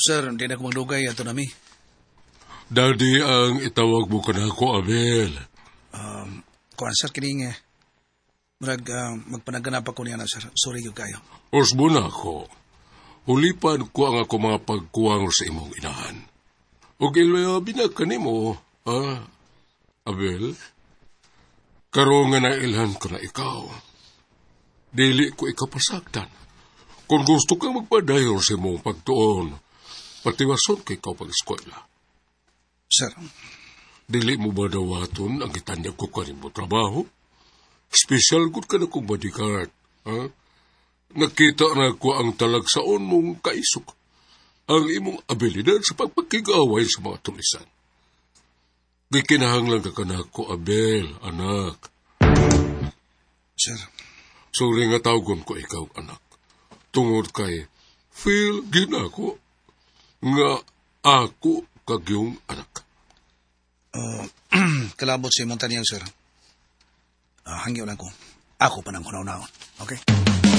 Sir, hindi na ko magdugay ato nami. Daddy ang itawag mo ka na ako, Abel. Kuan sir, kining magpanaganap ako niya na sir. Sorry yung kayo. Osbo na ako. Ulipan ko ang ako mga pagkuwang sa imong inahan. O ilayabi na ka mo, Abel. Karoon nga na ilhan ko na ikaw. Dili ko ikapasaktan. Kung gusto kang magpadayon sa imong pagtuon, patiwason kay ikaw pag-eskwela. Sir, dili mo ba dawaton ang itanyag ko kanin mo trabaho? Special good ka na kong bodyguard. Nakita na ko ang talagsaon mong kaisok. Ang imong abilidad sa pagpagkigaway sa mga tulisan. Gikinahanglan ka na ko, Abel, anak. Sir. Sorry nga tawgon ko ikaw, anak. Tungod kay, feel ginako nga ako kagyong anak. Kalabot si Montaniel, sir. Hangyo lang ko. Ako pa nang kunaw-naon. Okay?